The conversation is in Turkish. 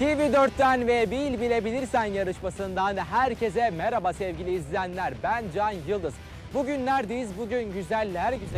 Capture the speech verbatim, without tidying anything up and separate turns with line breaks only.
T V dörtten ve Bil Bilebilirsen yarışmasından herkese merhaba sevgili izleyenler. Ben Can Yıldız. Bugün neredeyiz? Bugün güzeller güzeli